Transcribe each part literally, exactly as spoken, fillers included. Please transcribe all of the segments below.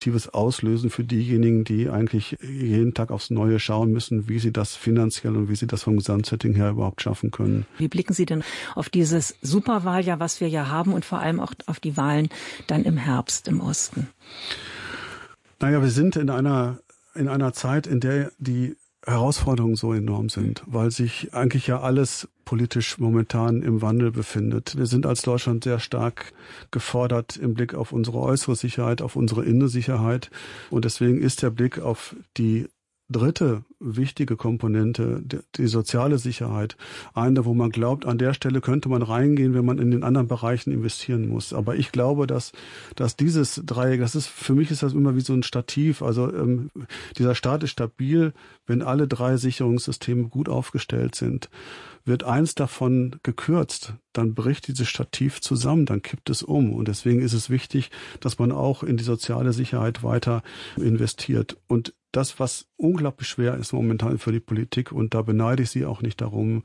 Positives auslösen für diejenigen, die eigentlich jeden Tag aufs Neue schauen müssen, wie sie das finanziell und wie sie das vom Gesamtsetting her überhaupt schaffen können. Wie blicken Sie denn auf dieses Superwahljahr, was wir ja haben, und vor allem auch auf die Wahlen dann im Herbst im Osten? Naja, wir sind in einer, in einer Zeit, in der die Herausforderungen so enorm sind, weil sich eigentlich ja alles politisch momentan im Wandel befindet. Wir sind als Deutschland sehr stark gefordert im Blick auf unsere äußere Sicherheit, auf unsere innere Sicherheit. Und deswegen ist der Blick auf die dritte wichtige Komponente, die soziale Sicherheit, eine, wo man glaubt, an der Stelle könnte man reingehen, wenn man in den anderen Bereichen investieren muss. Aber ich glaube, dass dass dieses Dreieck, das ist für mich ist das immer wie so ein Stativ. Also ähm, dieser Staat ist stabil, wenn alle drei Sicherungssysteme gut aufgestellt sind. Wird eins davon gekürzt, dann bricht dieses Stativ zusammen, dann kippt es um. Und deswegen ist es wichtig, dass man auch in die soziale Sicherheit weiter investiert. Und das, was unglaublich schwer ist momentan für die Politik, und da beneide ich sie auch nicht darum,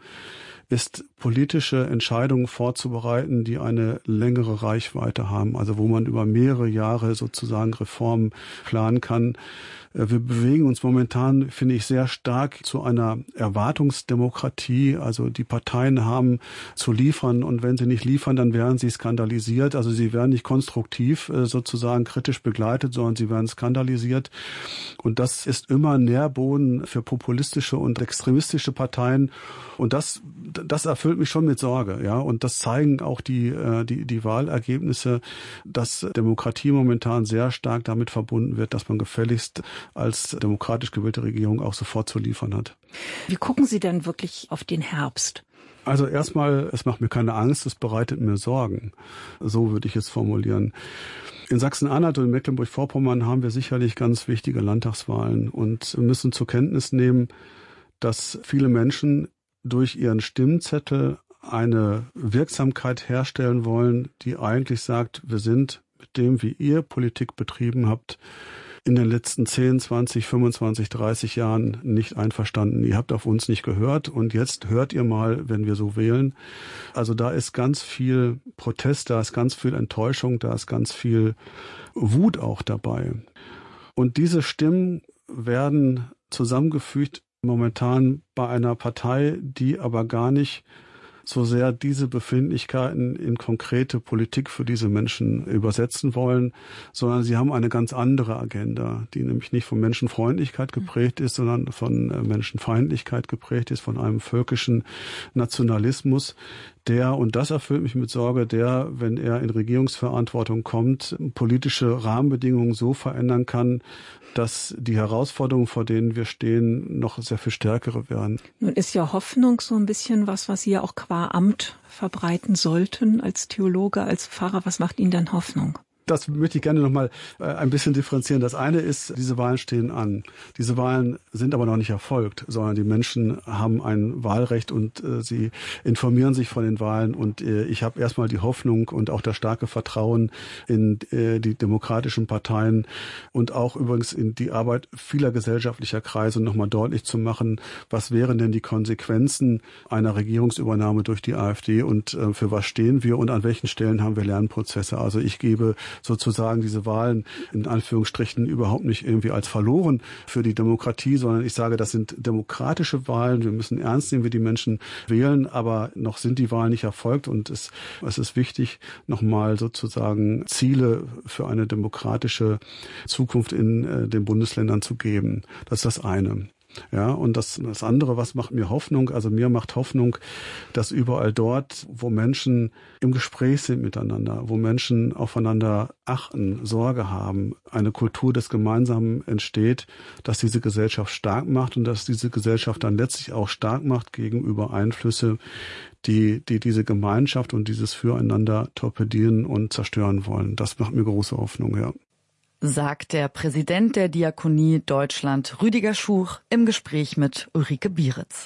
ist politische Entscheidungen vorzubereiten, die eine längere Reichweite haben, also wo man über mehrere Jahre sozusagen Reformen planen kann. Wir bewegen uns momentan, finde ich, sehr stark zu einer Erwartungsdemokratie. Also die Parteien haben zu liefern, und wenn sie nicht liefern, dann werden sie skandalisiert. Also sie werden nicht konstruktiv sozusagen kritisch begleitet, sondern sie werden skandalisiert. Und das ist immer Nährboden für populistische und extremistische Parteien. Und das, das erfüllt mich schon mit Sorge, ja. Und das zeigen auch die, die, die Wahlergebnisse, dass Demokratie momentan sehr stark damit verbunden wird, dass man gefälligst als demokratisch gewählte Regierung auch sofort zu liefern hat. Wie gucken Sie denn wirklich auf den Herbst? Also erstmal, es macht mir keine Angst, es bereitet mir Sorgen. So würde ich es formulieren. In Sachsen-Anhalt und in Mecklenburg-Vorpommern haben wir sicherlich ganz wichtige Landtagswahlen und müssen zur Kenntnis nehmen, dass viele Menschen durch ihren Stimmzettel eine Wirksamkeit herstellen wollen, die eigentlich sagt, wir sind mit dem, wie ihr Politik betrieben habt, in den letzten zehn, zwanzig, fünfundzwanzig, dreißig Jahren nicht einverstanden. Ihr habt auf uns nicht gehört und jetzt hört ihr mal, wenn wir so wählen. Also da ist ganz viel Protest, da ist ganz viel Enttäuschung, da ist ganz viel Wut auch dabei. Und diese Stimmen werden zusammengefügt momentan bei einer Partei, die aber gar nicht so sehr diese Befindlichkeiten in konkrete Politik für diese Menschen übersetzen wollen, sondern sie haben eine ganz andere Agenda, die nämlich nicht von Menschenfreundlichkeit geprägt ist, sondern von Menschenfeindlichkeit geprägt ist, von einem völkischen Nationalismus, der, und das erfüllt mich mit Sorge, der, wenn er in Regierungsverantwortung kommt, politische Rahmenbedingungen so verändern kann, dass die Herausforderungen, vor denen wir stehen, noch sehr viel stärkere werden. Nun ist ja Hoffnung so ein bisschen was, was Sie ja auch qua Amt verbreiten sollten als Theologe, als Pfarrer. Was macht Ihnen denn Hoffnung? Das möchte ich gerne noch mal ein bisschen differenzieren. Das eine ist, diese Wahlen stehen an. Diese Wahlen sind aber noch nicht erfolgt, sondern die Menschen haben ein Wahlrecht und äh, sie informieren sich von den Wahlen. Und äh, ich habe erstmal die Hoffnung und auch das starke Vertrauen in äh, die demokratischen Parteien und auch übrigens in die Arbeit vieler gesellschaftlicher Kreise noch mal deutlich zu machen, was wären denn die Konsequenzen einer Regierungsübernahme durch die AfD und äh, für was stehen wir und an welchen Stellen haben wir Lernprozesse. Also ich gebe sozusagen diese Wahlen in Anführungsstrichen überhaupt nicht irgendwie als verloren für die Demokratie, sondern ich sage, das sind demokratische Wahlen. Wir müssen ernst nehmen, wie die Menschen wählen, aber noch sind die Wahlen nicht erfolgt und es, es ist wichtig, nochmal sozusagen Ziele für eine demokratische Zukunft in äh, den Bundesländern zu geben. Das ist das eine. Ja, und das, das andere, was macht mir Hoffnung? Also mir macht Hoffnung, dass überall dort, wo Menschen im Gespräch sind miteinander, wo Menschen aufeinander achten, Sorge haben, eine Kultur des Gemeinsamen entsteht, dass diese Gesellschaft stark macht und dass diese Gesellschaft dann letztlich auch stark macht gegenüber Einflüsse, die, die diese Gemeinschaft und dieses Füreinander torpedieren und zerstören wollen. Das macht mir große Hoffnung, ja. Sagt der Präsident der Diakonie Deutschland, Rüdiger Schuch, im Gespräch mit Ulrike Bieritz.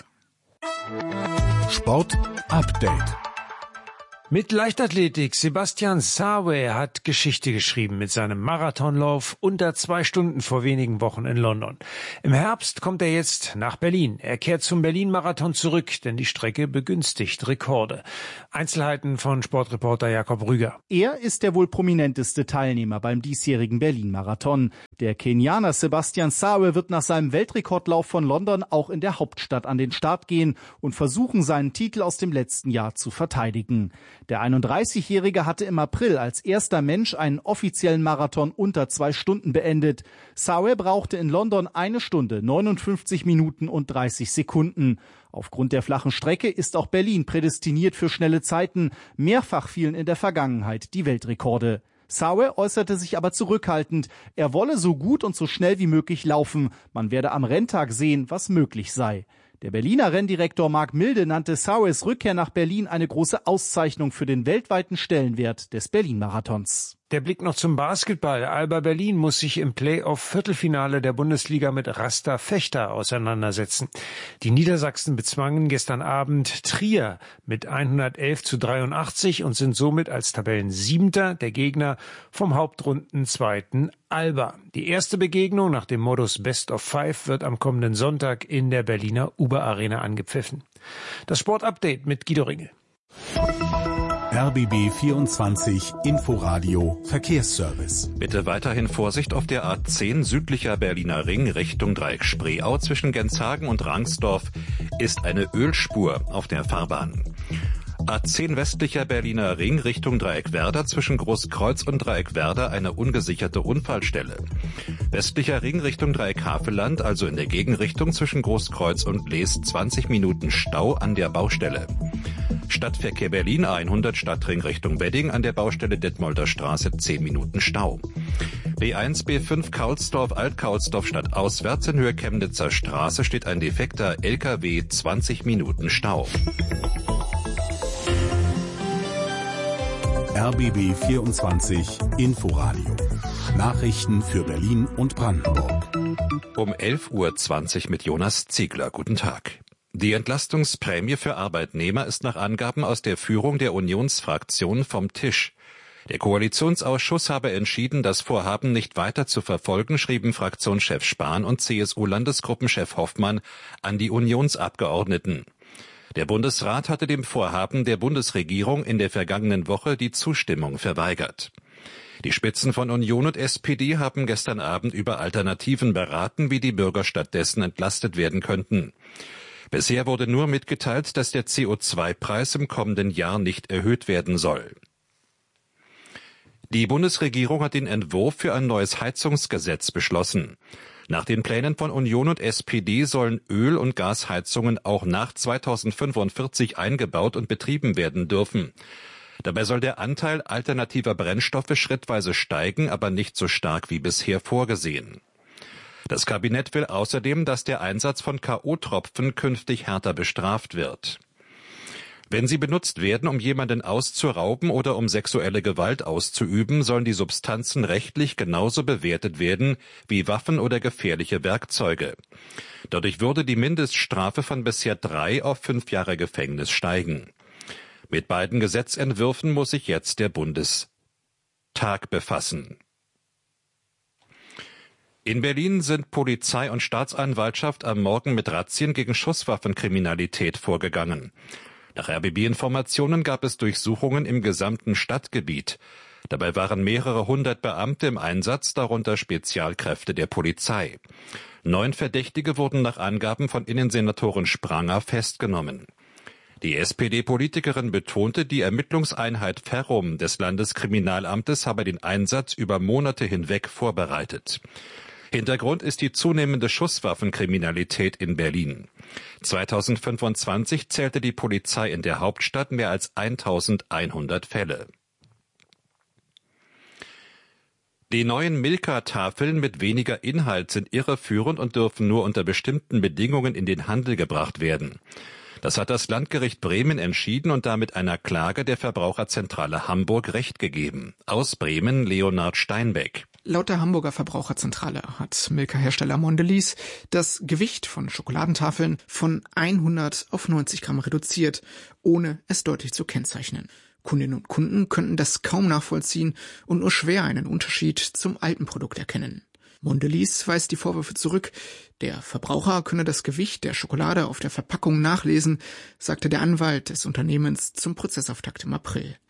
Sport Update. Mit Leichtathletik. Sebastian Sawe hat Geschichte geschrieben mit seinem Marathonlauf unter zwei Stunden vor wenigen Wochen in London. Im Herbst kommt er jetzt nach Berlin. Er kehrt zum Berlin-Marathon zurück, denn die Strecke begünstigt Rekorde. Einzelheiten von Sportreporter Jakob Rüger. Er ist der wohl prominenteste Teilnehmer beim diesjährigen Berlin-Marathon. Der Kenianer Sebastian Sawe wird nach seinem Weltrekordlauf von London auch in der Hauptstadt an den Start gehen und versuchen, seinen Titel aus dem letzten Jahr zu verteidigen. Der einunddreißigjährige hatte im April als erster Mensch einen offiziellen Marathon unter zwei Stunden beendet. Sawe brauchte in London eine Stunde, neunundfünfzig Minuten und dreißig Sekunden. Aufgrund der flachen Strecke ist auch Berlin prädestiniert für schnelle Zeiten. Mehrfach fielen in der Vergangenheit die Weltrekorde. Sawe äußerte sich aber zurückhaltend. Er wolle so gut und so schnell wie möglich laufen. Man werde am Renntag sehen, was möglich sei. Der Berliner Renndirektor Marc Milde nannte Sawes Rückkehr nach Berlin eine große Auszeichnung für den weltweiten Stellenwert des Berlin-Marathons. Der Blick noch zum Basketball. Alba Berlin muss sich im Play-off-Viertelfinale der Bundesliga mit Rasta Fechter auseinandersetzen. Die Niedersachsen bezwangen gestern Abend Trier mit hundertelf zu dreiundachtzig und sind somit als Tabellensiebter der Gegner vom Hauptrundenzweiten Alba. Die erste Begegnung nach dem Modus Best of Five wird am kommenden Sonntag in der Berliner Uber Arena angepfiffen. Das Sportupdate mit Guido Ringel. R B B vierundzwanzig Inforadio Verkehrsservice. Bitte weiterhin Vorsicht auf der A zehn südlicher Berliner Ring Richtung Dreieck Spreeau zwischen Genshagen und Rangsdorf ist eine Ölspur auf der Fahrbahn. A zehn westlicher Berliner Ring Richtung Dreieck Werder zwischen Großkreuz und Dreieck Werder eine ungesicherte Unfallstelle. Westlicher Ring Richtung Dreieck Havelland, also in der Gegenrichtung zwischen Großkreuz und Lees zwanzig Minuten Stau an der Baustelle. Stadtverkehr Berlin hundert Stadtring Richtung Wedding an der Baustelle Detmolder Straße zehn Minuten Stau. B eins B fünf Kaulsdorf Alt-Kaulsdorf stadtauswärts in Höhe Chemnitzer Straße steht ein defekter L K W zwanzig Minuten Stau. R B B vierundzwanzig Inforadio. Nachrichten für Berlin und Brandenburg. Um elf Uhr zwanzig mit Jonas Ziegler. Guten Tag. Die Entlastungsprämie für Arbeitnehmer ist nach Angaben aus der Führung der Unionsfraktion vom Tisch. Der Koalitionsausschuss habe entschieden, das Vorhaben nicht weiter zu verfolgen, schrieben Fraktionschef Spahn und C S U-Landesgruppenchef Hoffmann an die Unionsabgeordneten. Der Bundesrat hatte dem Vorhaben der Bundesregierung in der vergangenen Woche die Zustimmung verweigert. Die Spitzen von Union und S P D haben gestern Abend über Alternativen beraten, wie die Bürger stattdessen entlastet werden könnten. Bisher wurde nur mitgeteilt, dass der C O zwei Preis im kommenden Jahr nicht erhöht werden soll. Die Bundesregierung hat den Entwurf für ein neues Heizungsgesetz beschlossen. Nach den Plänen von Union und S P D sollen Öl- und Gasheizungen auch nach zweitausendfünfundvierzig eingebaut und betrieben werden dürfen. Dabei soll der Anteil alternativer Brennstoffe schrittweise steigen, aber nicht so stark wie bisher vorgesehen. Das Kabinett will außerdem, dass der Einsatz von K O-Tropfen künftig härter bestraft wird. Wenn sie benutzt werden, um jemanden auszurauben oder um sexuelle Gewalt auszuüben, sollen die Substanzen rechtlich genauso bewertet werden wie Waffen oder gefährliche Werkzeuge. Dadurch würde die Mindeststrafe von bisher drei auf fünf Jahre Gefängnis steigen. Mit beiden Gesetzentwürfen muss sich jetzt der Bundestag befassen. In Berlin sind Polizei und Staatsanwaltschaft am Morgen mit Razzien gegen Schusswaffenkriminalität vorgegangen. Nach R B B-Informationen gab es Durchsuchungen im gesamten Stadtgebiet. Dabei waren mehrere hundert Beamte im Einsatz, darunter Spezialkräfte der Polizei. Neun Verdächtige wurden nach Angaben von Innensenatorin Spranger festgenommen. Die S P D-Politikerin betonte, die Ermittlungseinheit Ferrum des Landeskriminalamtes habe den Einsatz über Monate hinweg vorbereitet. Hintergrund ist die zunehmende Schusswaffenkriminalität in Berlin. zweitausendfünfundzwanzig zählte die Polizei in der Hauptstadt mehr als eintausendeinhundert Fälle. Die neuen Milka-Tafeln mit weniger Inhalt sind irreführend und dürfen nur unter bestimmten Bedingungen in den Handel gebracht werden. Das hat das Landgericht Bremen entschieden und damit einer Klage der Verbraucherzentrale Hamburg Recht gegeben. Aus Bremen Leonhard Steinbeck. Laut der Hamburger Verbraucherzentrale hat Milka-Hersteller Mondelez das Gewicht von Schokoladentafeln von hundert auf neunzig Gramm reduziert, ohne es deutlich zu kennzeichnen. Kundinnen und Kunden könnten das kaum nachvollziehen und nur schwer einen Unterschied zum alten Produkt erkennen. Mondelez weist die Vorwürfe zurück. Der Verbraucher könne das Gewicht der Schokolade auf der Verpackung nachlesen, sagte der Anwalt des Unternehmens zum Prozessauftakt im April.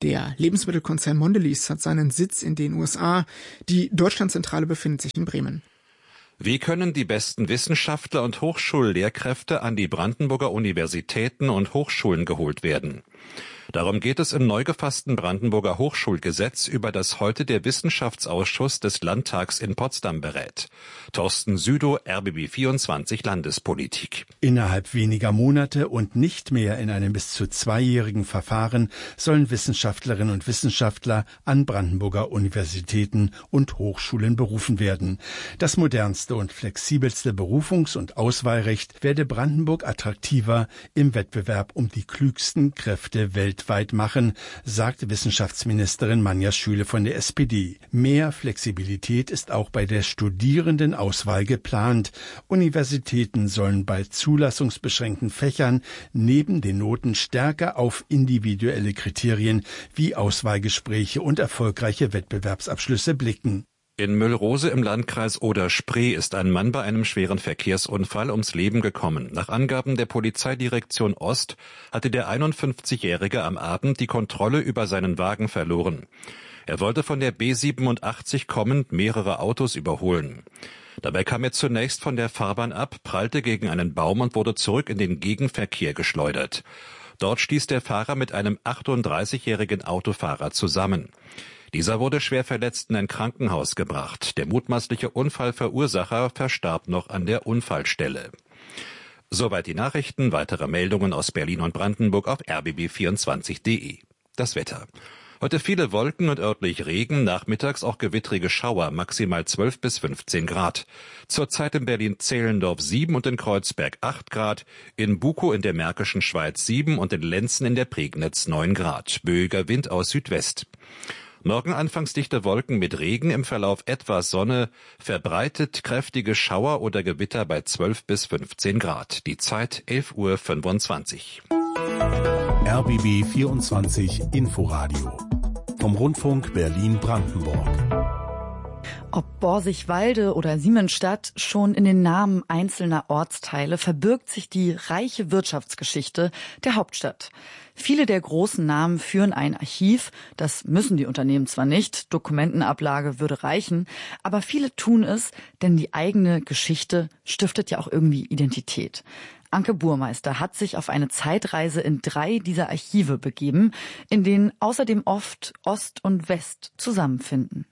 Der Lebensmittelkonzern Mondelez hat seinen Sitz in den U S A. Die Deutschlandzentrale befindet sich in Bremen. Wie können die besten Wissenschaftler und Hochschullehrkräfte an die Brandenburger Universitäten und Hochschulen geholt werden? Darum geht es im neu gefassten Brandenburger Hochschulgesetz, über das heute der Wissenschaftsausschuss des Landtags in Potsdam berät. Thorsten Südow, R B B vierundzwanzig Landespolitik. Innerhalb weniger Monate und nicht mehr in einem bis zu zweijährigen Verfahren sollen Wissenschaftlerinnen und Wissenschaftler an Brandenburger Universitäten und Hochschulen berufen werden. Das modernste und flexibelste Berufungs- und Auswahlrecht werde Brandenburg attraktiver im Wettbewerb um die klügsten Kräfte weltweit machen, sagte Wissenschaftsministerin Manja Schüle von der S P D. Mehr Flexibilität ist auch bei der Studierendenauswahl geplant. Universitäten sollen bei zulassungsbeschränkten Fächern neben den Noten stärker auf individuelle Kriterien wie Auswahlgespräche und erfolgreiche Wettbewerbsabschlüsse blicken. In Müllrose im Landkreis Oder-Spree ist ein Mann bei einem schweren Verkehrsunfall ums Leben gekommen. Nach Angaben der Polizeidirektion Ost hatte der einundfünfzigjährige am Abend die Kontrolle über seinen Wagen verloren. Er wollte von der B siebenundachtzig kommend mehrere Autos überholen. Dabei kam er zunächst von der Fahrbahn ab, prallte gegen einen Baum und wurde zurück in den Gegenverkehr geschleudert. Dort stieß der Fahrer mit einem achtunddreißigjährigen Autofahrer zusammen. Dieser wurde schwer verletzt in ein Krankenhaus gebracht. Der mutmaßliche Unfallverursacher verstarb noch an der Unfallstelle. Soweit die Nachrichten. Weitere Meldungen aus Berlin und Brandenburg auf r b b vierundzwanzig punkt d e. Das Wetter. Heute viele Wolken und örtlich Regen, nachmittags auch gewittrige Schauer, maximal zwölf bis fünfzehn Grad. Zurzeit in Berlin-Zehlendorf sieben und in Kreuzberg acht Grad, in Bukow in der Märkischen Schweiz sieben und in Lenzen in der Prignitz neun Grad. Böiger Wind aus Südwest. Morgen anfangs dichte Wolken mit Regen, im Verlauf etwas Sonne, verbreitet kräftige Schauer oder Gewitter bei zwölf bis fünfzehn Grad. Die Zeit elf Uhr fünfundzwanzig. R B B vierundzwanzig Inforadio vom Rundfunk Berlin-Brandenburg. Ob Borsigwalde oder Siemensstadt, schon in den Namen einzelner Ortsteile verbirgt sich die reiche Wirtschaftsgeschichte der Hauptstadt. Viele der großen Namen führen ein Archiv, das müssen die Unternehmen zwar nicht, Dokumentenablage würde reichen, aber viele tun es, denn die eigene Geschichte stiftet ja auch irgendwie Identität. Anke Burmeister hat sich auf eine Zeitreise in drei dieser Archive begeben, in denen außerdem oft Ost und West zusammenfinden.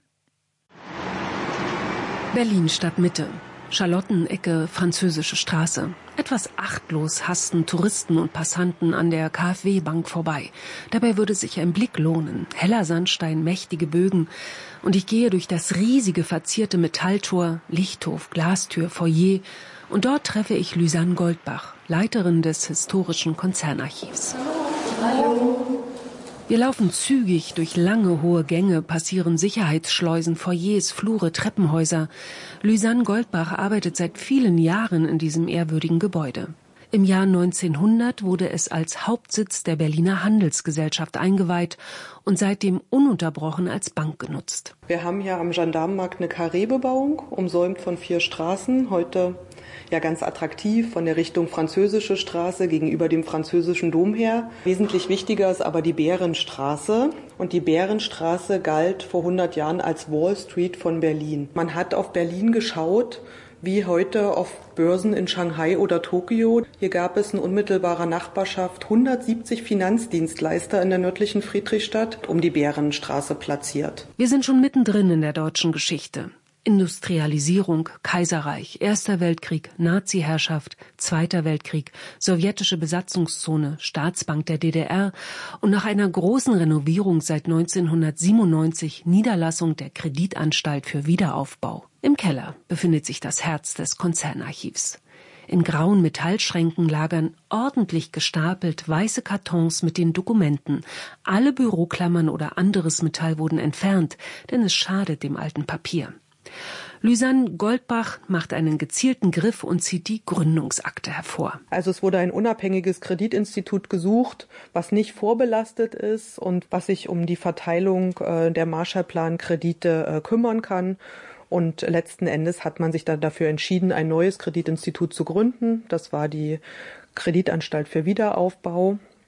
Berlin Stadtmitte, Charlottenecke, Französische Straße. Etwas achtlos hasten Touristen und Passanten an der K f W-Bank vorbei. Dabei würde sich ein Blick lohnen. Heller Sandstein, mächtige Bögen. Und ich gehe durch das riesige verzierte Metalltor, Lichthof, Glastür, Foyer. Und dort treffe ich Lysanne Goldbach, Leiterin des historischen Konzernarchivs. Hallo. Wir laufen zügig durch lange, hohe Gänge, passieren Sicherheitsschleusen, Foyers, Flure, Treppenhäuser. Lysanne Goldbach arbeitet seit vielen Jahren in diesem ehrwürdigen Gebäude. Im Jahr neunzehnhundert wurde es als Hauptsitz der Berliner Handelsgesellschaft eingeweiht und seitdem ununterbrochen als Bank genutzt. Wir haben hier am Gendarmenmarkt eine Karreebebauung, umsäumt von vier Straßen. Heute ja ganz attraktiv von der Richtung Französische Straße gegenüber dem französischen Dom her. Wesentlich wichtiger ist aber die Bärenstraße. Und die Bärenstraße galt vor hundert Jahren als Wall Street von Berlin. Man hat auf Berlin geschaut, wie heute auf Börsen in Shanghai oder Tokio. Hier gab es in unmittelbarer Nachbarschaft hundertsiebzig Finanzdienstleister in der nördlichen Friedrichstadt, um die Bärenstraße platziert. Wir sind schon mittendrin in der deutschen Geschichte. Industrialisierung, Kaiserreich, Erster Weltkrieg, Nazi-Herrschaft, Zweiter Weltkrieg, sowjetische Besatzungszone, Staatsbank der D D R und nach einer großen Renovierung seit neunzehnhundertsiebenundneunzig Niederlassung der Kreditanstalt für Wiederaufbau. Im Keller befindet sich das Herz des Konzernarchivs. In grauen Metallschränken lagern ordentlich gestapelt weiße Kartons mit den Dokumenten. Alle Büroklammern oder anderes Metall wurden entfernt, denn es schadet dem alten Papier. Lysanne Goldbach macht einen gezielten Griff und zieht die Gründungsakte hervor. Also es wurde ein unabhängiges Kreditinstitut gesucht, was nicht vorbelastet ist und was sich um die Verteilung äh, der Marshallplan-Kredite äh, kümmern kann. Und letzten Endes hat man sich dann dafür entschieden, ein neues Kreditinstitut zu gründen. Das war die Kreditanstalt für Wiederaufbau.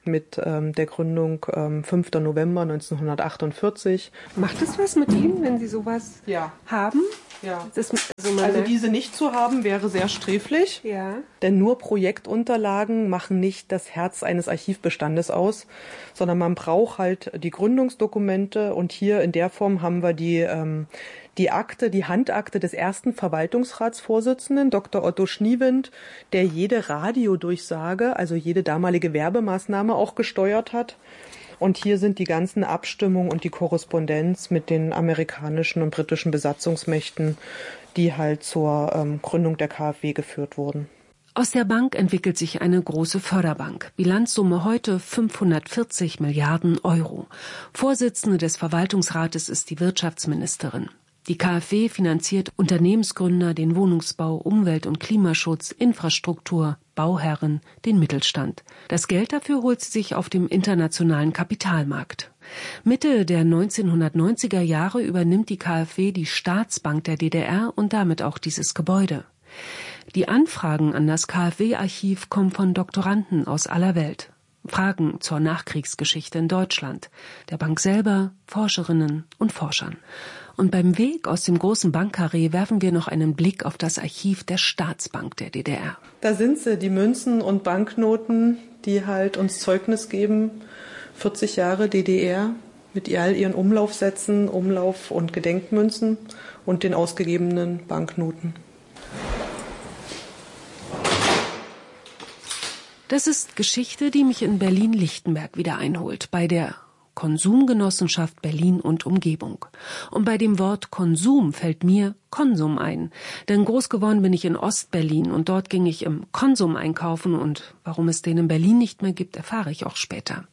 mit ähm, der Gründung ähm, fünfter November neunzehnhundertachtundvierzig. Macht es was mit Ihnen, wenn Sie sowas ja. haben? Ja. Das ist, also, also diese nicht zu haben, wäre sehr sträflich. Ja. Denn nur Projektunterlagen machen nicht das Herz eines Archivbestandes aus, sondern man braucht halt die Gründungsdokumente. Und hier in der Form haben wir die ähm, die Akte, die Handakte des ersten Verwaltungsratsvorsitzenden, Doktor Otto Schniewind, der jede Radiodurchsage, also jede damalige Werbemaßnahme auch gesteuert hat. Und hier sind die ganzen Abstimmungen und die Korrespondenz mit den amerikanischen und britischen Besatzungsmächten, die halt zur ähm, Gründung der KfW geführt wurden. Aus der Bank entwickelt sich eine große Förderbank. Bilanzsumme heute fünfhundertvierzig Milliarden Euro. Vorsitzende des Verwaltungsrates ist die Wirtschaftsministerin. Die KfW finanziert Unternehmensgründer, den Wohnungsbau, Umwelt- und Klimaschutz, Infrastruktur, Bauherren, den Mittelstand. Das Geld dafür holt sie sich auf dem internationalen Kapitalmarkt. Mitte der neunzehnhundertneunziger Jahre übernimmt die KfW die Staatsbank der D D R und damit auch dieses Gebäude. Die Anfragen an das KfW-Archiv kommen von Doktoranden aus aller Welt. Fragen zur Nachkriegsgeschichte in Deutschland, der Bank selber, Forscherinnen und Forschern. Und beim Weg aus dem großen Bankkarree werfen wir noch einen Blick auf das Archiv der Staatsbank der D D R. Da sind sie, die Münzen und Banknoten, die halt uns Zeugnis geben. vierzig Jahre D D R mit all ihren Umlaufsätzen, Umlauf- und Gedenkmünzen und den ausgegebenen Banknoten. Das ist Geschichte, die mich in Berlin-Lichtenberg wieder einholt, bei der Konsumgenossenschaft Berlin und Umgebung. Und bei dem Wort Konsum fällt mir Konsum ein. Denn groß geworden bin ich in Ostberlin und dort ging ich im Konsum einkaufen und warum es den in Berlin nicht mehr gibt, erfahre ich auch später.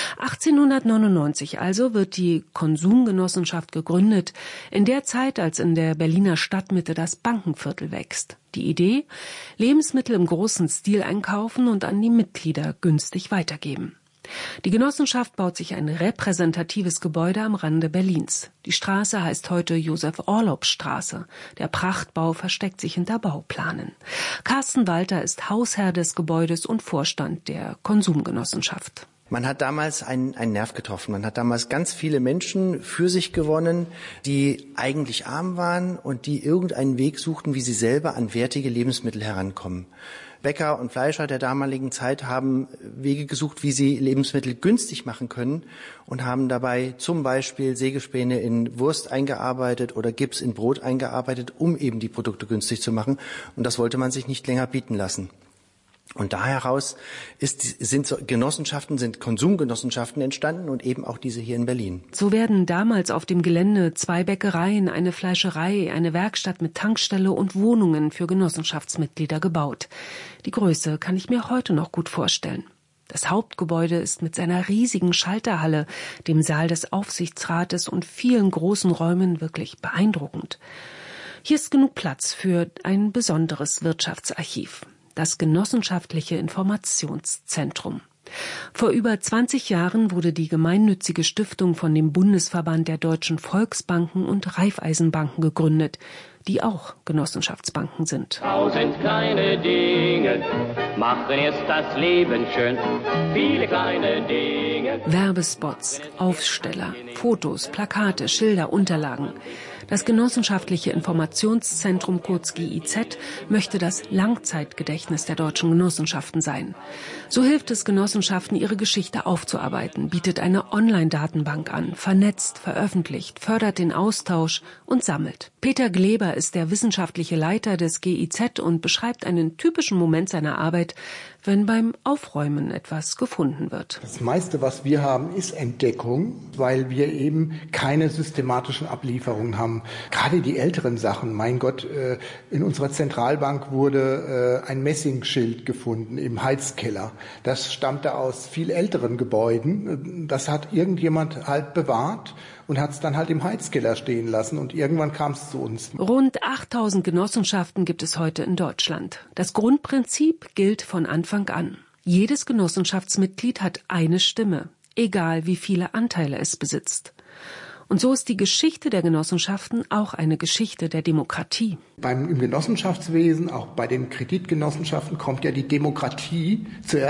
achtzehnhundertneunundneunzig also wird die Konsumgenossenschaft gegründet, in der Zeit, als in der Berliner Stadtmitte das Bankenviertel wächst. Die Idee? Lebensmittel im großen Stil einkaufen und an die Mitglieder günstig weitergeben. Die Genossenschaft baut sich ein repräsentatives Gebäude am Rande Berlins. Die Straße heißt heute Josef-Orlopp-Straße. Der Prachtbau versteckt sich hinter Bauplanen. Carsten Walter ist Hausherr des Gebäudes und Vorstand der Konsumgenossenschaft. Man hat damals einen, einen Nerv getroffen. Man hat damals ganz viele Menschen für sich gewonnen, die eigentlich arm waren und die irgendeinen Weg suchten, wie sie selber an wertige Lebensmittel herankommen. Bäcker und Fleischer der damaligen Zeit haben Wege gesucht, wie sie Lebensmittel günstig machen können und haben dabei zum Beispiel Sägespäne in Wurst eingearbeitet oder Gips in Brot eingearbeitet, um eben die Produkte günstig zu machen. Und das wollte man sich nicht länger bieten lassen. Und da heraus ist, sind Genossenschaften, sind Konsumgenossenschaften entstanden und eben auch diese hier in Berlin. So werden damals auf dem Gelände zwei Bäckereien, eine Fleischerei, eine Werkstatt mit Tankstelle und Wohnungen für Genossenschaftsmitglieder gebaut. Die Größe kann ich mir heute noch gut vorstellen. Das Hauptgebäude ist mit seiner riesigen Schalterhalle, dem Saal des Aufsichtsrates und vielen großen Räumen wirklich beeindruckend. Hier ist genug Platz für ein besonderes Wirtschaftsarchiv. Das Genossenschaftliche Informationszentrum. Vor über zwanzig Jahren wurde die gemeinnützige Stiftung von dem Bundesverband der deutschen Volksbanken und Raiffeisenbanken gegründet, die auch Genossenschaftsbanken sind. Tausend kleine Dinge machen erst das Leben schön. Viele kleine Dinge. Werbespots, Aufsteller, Fotos, Plakate, Schilder, Unterlagen. Das Genossenschaftliche Informationszentrum, kurz G I Z, möchte das Langzeitgedächtnis der deutschen Genossenschaften sein. So hilft es Genossenschaften, ihre Geschichte aufzuarbeiten, bietet eine Online-Datenbank an, vernetzt, veröffentlicht, fördert den Austausch und sammelt. Peter Gleber ist der wissenschaftliche Leiter des G I Z und beschreibt einen typischen Moment seiner Arbeit, wenn beim Aufräumen etwas gefunden wird. Das meiste, was wir haben, ist Entdeckung, weil wir eben keine systematischen Ablieferungen haben. Gerade die älteren Sachen, mein Gott, in unserer Zentralbank wurde ein Messingschild gefunden im Heizkeller. Das stammte aus viel älteren Gebäuden. Das hat irgendjemand halt bewahrt und hat es dann halt im Heizkeller stehen lassen und irgendwann kam es zu uns. Rund achttausend Genossenschaften gibt es heute in Deutschland. Das Grundprinzip gilt von Anfang an. Jedes Genossenschaftsmitglied hat eine Stimme, egal wie viele Anteile es besitzt. Und so ist die Geschichte der Genossenschaften auch eine Geschichte der Demokratie. Beim im Genossenschaftswesen, auch bei den Kreditgenossenschaften, kommt ja die Demokratie zuerst,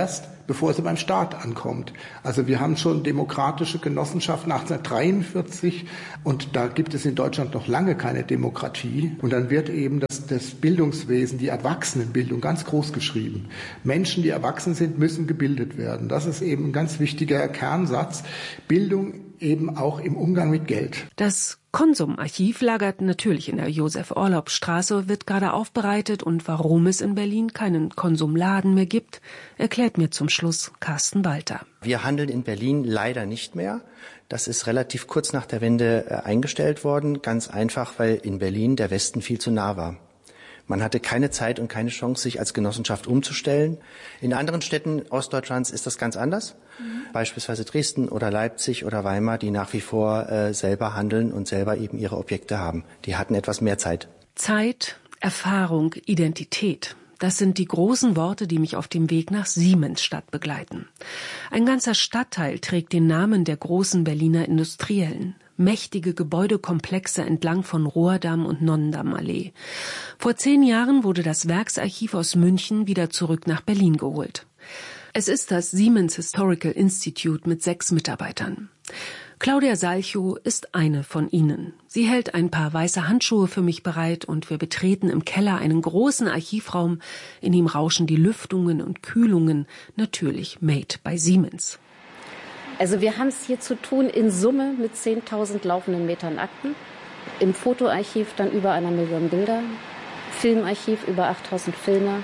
bevor sie beim Staat ankommt. Also wir haben schon demokratische Genossenschaften achtzehnhundertdreiundvierzig und da gibt es in Deutschland noch lange keine Demokratie. Und dann wird eben das, das Bildungswesen, die Erwachsenenbildung ganz groß geschrieben. Menschen, die erwachsen sind, müssen gebildet werden. Das ist eben ein ganz wichtiger Kernsatz. Bildung eben auch im Umgang mit Geld. Das Konsumarchiv lagert natürlich in der Josef-Orlopp-Straße, wird gerade aufbereitet, und warum es in Berlin keinen Konsumladen mehr gibt, erklärt mir zum Schluss Carsten Walter. Wir handeln in Berlin leider nicht mehr. Das ist relativ kurz nach der Wende eingestellt worden, ganz einfach, weil in Berlin der Westen viel zu nah war. Man hatte keine Zeit und keine Chance, sich als Genossenschaft umzustellen. In anderen Städten Ostdeutschlands ist das ganz anders. Mhm. Beispielsweise Dresden oder Leipzig oder Weimar, die nach wie vor äh, selber handeln und selber eben ihre Objekte haben. Die hatten etwas mehr Zeit. Zeit, Erfahrung, Identität. Das sind die großen Worte, die mich auf dem Weg nach Siemensstadt begleiten. Ein ganzer Stadtteil trägt den Namen der großen Berliner Industriellen. Mächtige Gebäudekomplexe entlang von Rohrdamm und Nonnendammallee. Vor zehn Jahren wurde das Werksarchiv aus München wieder zurück nach Berlin geholt. Es ist das Siemens Historical Institute mit sechs Mitarbeitern. Claudia Salchow ist eine von ihnen. Sie hält ein paar weiße Handschuhe für mich bereit und wir betreten im Keller einen großen Archivraum, in dem rauschen die Lüftungen und Kühlungen, natürlich made by Siemens. Also wir haben es hier zu tun in Summe mit zehntausend laufenden Metern Akten, im Fotoarchiv dann über einer Million Bilder, Filmarchiv über achttausend Filme.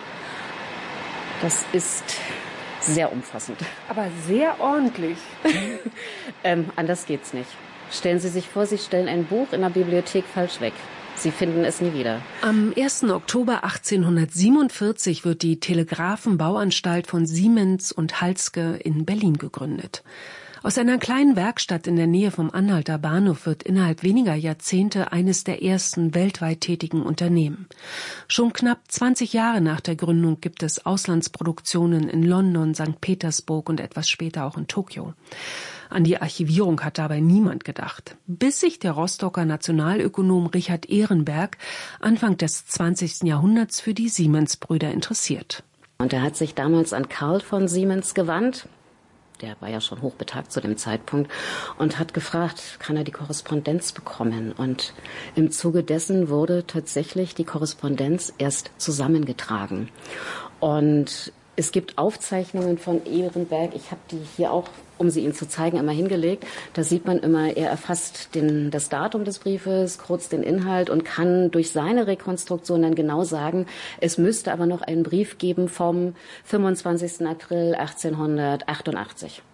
Das ist sehr umfassend. Aber sehr ordentlich. ähm, anders geht's nicht. Stellen Sie sich vor, Sie stellen ein Buch in der Bibliothek falsch weg. Sie finden es nie wieder. Am ersten Oktober achtzehnhundertsiebenundvierzig wird die Telegrafenbauanstalt von Siemens und Halske in Berlin gegründet. Aus einer kleinen Werkstatt in der Nähe vom Anhalter Bahnhof wird innerhalb weniger Jahrzehnte eines der ersten weltweit tätigen Unternehmen. Schon knapp zwanzig Jahre nach der Gründung gibt es Auslandsproduktionen in London, Sankt Petersburg und etwas später auch in Tokio. An die Archivierung hat dabei niemand gedacht, bis sich der Rostocker Nationalökonom Richard Ehrenberg Anfang des zwanzigsten Jahrhunderts für die Siemens-Brüder interessiert. Und er hat sich damals an Karl von Siemens gewandt. Der war ja schon hochbetagt zu dem Zeitpunkt und hat gefragt, kann er die Korrespondenz bekommen? Und im Zuge dessen wurde tatsächlich die Korrespondenz erst zusammengetragen. Und es gibt Aufzeichnungen von Ehrenberg, ich habe die hier auch, um sie Ihnen zu zeigen, immer hingelegt. Da sieht man immer, er erfasst den, das Datum des Briefes, kurz den Inhalt und kann durch seine Rekonstruktion dann genau sagen, es müsste aber noch einen Brief geben vom fünfundzwanzigsten April achtzehnhundertachtundachtzig.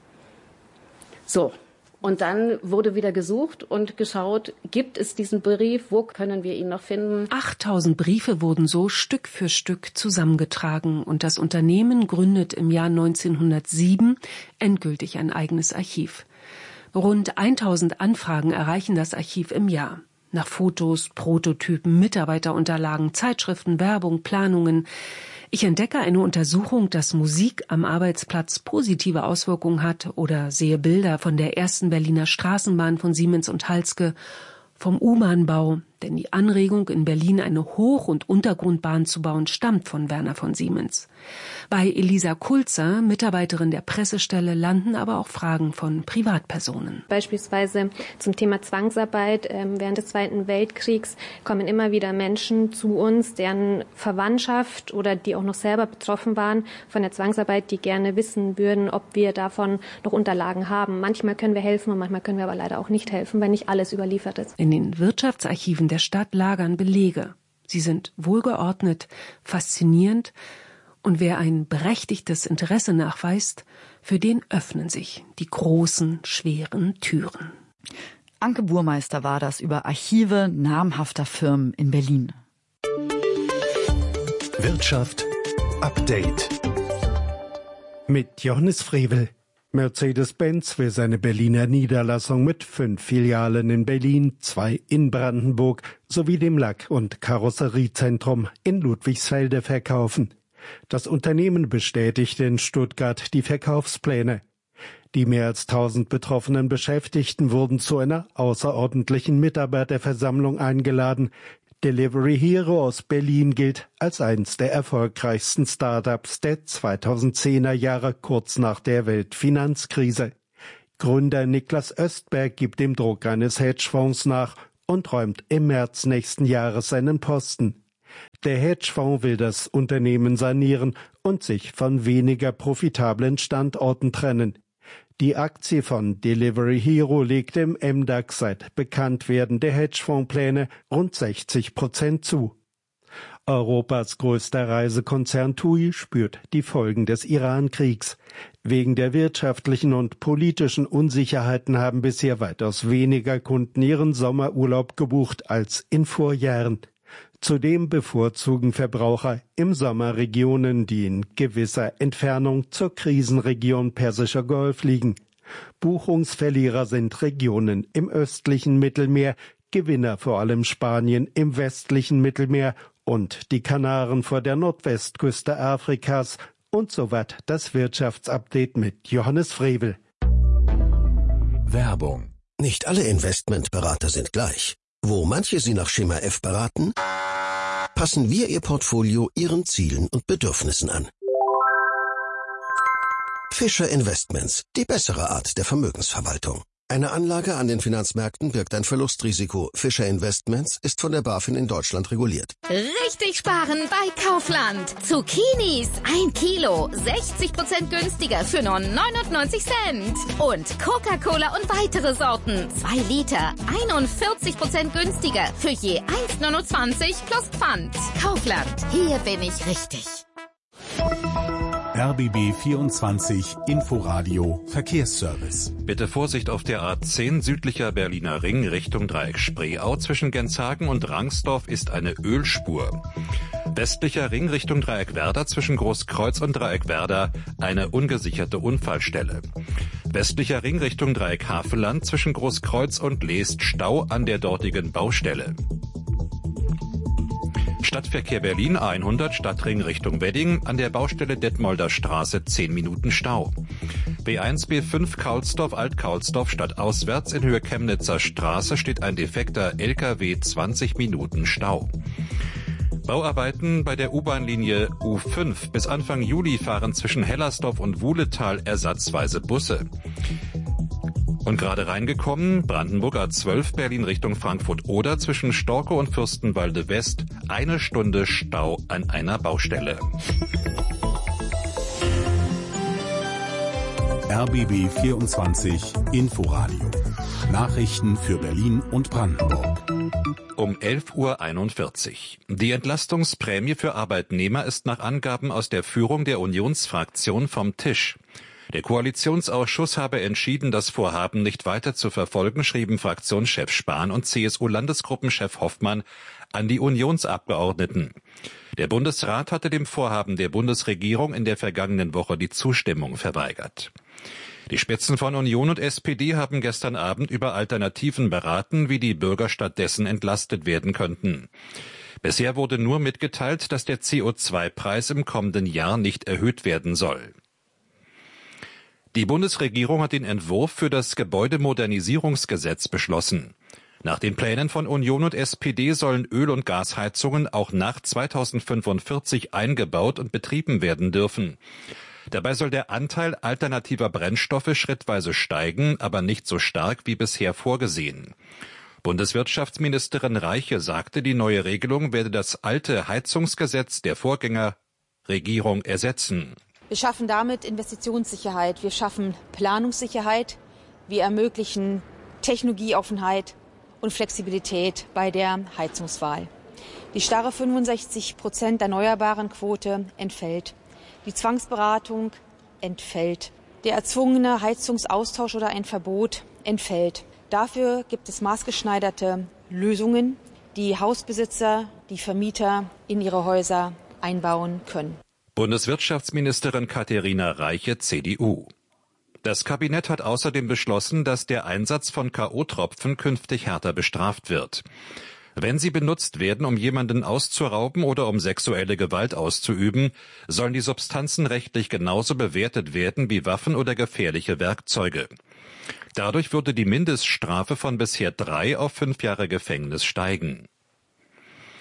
So. Und dann wurde wieder gesucht und geschaut, gibt es diesen Brief, wo können wir ihn noch finden? achttausend Briefe wurden so Stück für Stück zusammengetragen und das Unternehmen gründet im Jahr neunzehnhundertsieben endgültig ein eigenes Archiv. Rund tausend Anfragen erreichen das Archiv im Jahr. Nach Fotos, Prototypen, Mitarbeiterunterlagen, Zeitschriften, Werbung, Planungen. Ich entdecke eine Untersuchung, dass Musik am Arbeitsplatz positive Auswirkungen hat oder sehe Bilder von der ersten Berliner Straßenbahn von Siemens und Halske, vom U-Bahn-Bau, denn die Anregung, in Berlin eine Hoch- und Untergrundbahn zu bauen, stammt von Werner von Siemens. Bei Elisa Kulzer, Mitarbeiterin der Pressestelle, landen aber auch Fragen von Privatpersonen. Beispielsweise zum Thema Zwangsarbeit ähm, während des Zweiten Weltkriegs kommen immer wieder Menschen zu uns, deren Verwandtschaft oder die auch noch selber betroffen waren von der Zwangsarbeit, die gerne wissen würden, ob wir davon noch Unterlagen haben. Manchmal können wir helfen und manchmal können wir aber leider auch nicht helfen, weil nicht alles überliefert ist. In den Wirtschaftsarchiven der Stadt lagern Belege. Sie sind wohlgeordnet, faszinierend und wer ein berechtigtes Interesse nachweist, für den öffnen sich die großen, schweren Türen. Anke Burmeister war das über Archive namhafter Firmen in Berlin. Wirtschaft Update mit Johannes Frevel. Mercedes-Benz will seine Berliner Niederlassung mit fünf Filialen in Berlin, zwei in Brandenburg sowie dem Lack- und Karosseriezentrum in Ludwigsfelde verkaufen. Das Unternehmen bestätigte in Stuttgart die Verkaufspläne. Die mehr als tausend betroffenen Beschäftigten wurden zu einer außerordentlichen Mitarbeiterversammlung eingeladen. Delivery Hero aus Berlin gilt als eines der erfolgreichsten Startups der zweitausendzehner Jahre, kurz nach der Weltfinanzkrise. Gründer Niklas Östberg gibt dem Druck eines Hedgefonds nach und räumt im März nächsten Jahres seinen Posten. Der Hedgefonds will das Unternehmen sanieren und sich von weniger profitablen Standorten trennen. Die Aktie von Delivery Hero legt im M DAX seit Bekanntwerden der Hedgefondspläne rund sechzig Prozent zu. Europas größter Reisekonzern T U I spürt die Folgen des Iran-Kriegs. Wegen der wirtschaftlichen und politischen Unsicherheiten haben bisher weitaus weniger Kunden ihren Sommerurlaub gebucht als in Vorjahren. Zudem bevorzugen Verbraucher im Sommer Regionen, die in gewisser Entfernung zur Krisenregion Persischer Golf liegen. Buchungsverlierer sind Regionen im östlichen Mittelmeer, Gewinner vor allem Spanien im westlichen Mittelmeer und die Kanaren vor der Nordwestküste Afrikas. Und soweit das Wirtschaftsupdate mit Johannes Frevel. Werbung. Nicht alle Investmentberater sind gleich. Wo manche Sie nach Schema F beraten, passen wir Ihr Portfolio Ihren Zielen und Bedürfnissen an. Fischer Investments, die bessere Art der Vermögensverwaltung. Eine Anlage an den Finanzmärkten birgt ein Verlustrisiko. Fischer Investments ist von der BaFin in Deutschland reguliert. Richtig sparen bei Kaufland. Zucchinis, ein Kilo, sechzig Prozent günstiger für nur neunundneunzig Cent. Und Coca-Cola und weitere Sorten, zwei Liter, einundvierzig Prozent günstiger für je eins neunundzwanzig plus Pfand. Kaufland, hier bin ich richtig. R B B vierundzwanzig Inforadio Verkehrsservice. Bitte Vorsicht auf der A zehn südlicher Berliner Ring Richtung Dreieck Spreeau. Zwischen Genshagen und Rangsdorf ist eine Ölspur. Westlicher Ring Richtung Dreieck Werder zwischen Großkreuz und Dreieck Werder eine ungesicherte Unfallstelle. Westlicher Ring Richtung Dreieck Havelland zwischen Großkreuz und Leest Stau an der dortigen Baustelle. Stadtverkehr Berlin A hundert Stadtring Richtung Wedding, an der Baustelle Detmolder Straße zehn Minuten Stau. B eins B fünf Kaulsdorf Alt-Kaulsdorf stadtauswärts in Höhe Chemnitzer Straße steht ein defekter L K W zwanzig Minuten Stau. Bauarbeiten bei der U-Bahn-Linie U fünf. Bis Anfang Juli fahren zwischen Hellersdorf und Wuhletal ersatzweise Busse. Und gerade reingekommen, Brandenburg A zwölf Berlin Richtung Frankfurt-Oder zwischen Storkow und Fürstenwalde West, eine Stunde Stau an einer Baustelle. R B B vierundzwanzig Inforadio. Nachrichten für Berlin und Brandenburg. Um elf Uhr einundvierzig. Die Entlastungsprämie für Arbeitnehmer ist nach Angaben aus der Führung der Unionsfraktion vom Tisch. Der Koalitionsausschuss habe entschieden, das Vorhaben nicht weiter zu verfolgen, schrieben Fraktionschef Spahn und C S U-Landesgruppenchef Hoffmann an die Unionsabgeordneten. Der Bundesrat hatte dem Vorhaben der Bundesregierung in der vergangenen Woche die Zustimmung verweigert. Die Spitzen von Union und S P D haben gestern Abend über Alternativen beraten, wie die Bürger stattdessen entlastet werden könnten. Bisher wurde nur mitgeteilt, dass der C O zwei Preis im kommenden Jahr nicht erhöht werden soll. Die Bundesregierung hat den Entwurf für das Gebäudemodernisierungsgesetz beschlossen. Nach den Plänen von Union und S P D sollen Öl- und Gasheizungen auch nach zweitausendfünfundvierzig eingebaut und betrieben werden dürfen. Dabei soll der Anteil alternativer Brennstoffe schrittweise steigen, aber nicht so stark wie bisher vorgesehen. Bundeswirtschaftsministerin Reiche sagte, die neue Regelung werde das alte Heizungsgesetz der Vorgängerregierung ersetzen. Wir schaffen damit Investitionssicherheit, wir schaffen Planungssicherheit, wir ermöglichen Technologieoffenheit und Flexibilität bei der Heizungswahl. Die starre fünfundsechzig Prozent erneuerbaren Quote entfällt. Die Zwangsberatung entfällt. Der erzwungene Heizungsaustausch oder ein Verbot entfällt. Dafür gibt es maßgeschneiderte Lösungen, die Hausbesitzer, die Vermieter in ihre Häuser einbauen können. Bundeswirtschaftsministerin Katharina Reiche, C D U. Das Kabinett hat außerdem beschlossen, dass der Einsatz von K O-Tropfen künftig härter bestraft wird. Wenn sie benutzt werden, um jemanden auszurauben oder um sexuelle Gewalt auszuüben, sollen die Substanzen rechtlich genauso bewertet werden wie Waffen oder gefährliche Werkzeuge. Dadurch würde die Mindeststrafe von bisher drei auf fünf Jahre Gefängnis steigen.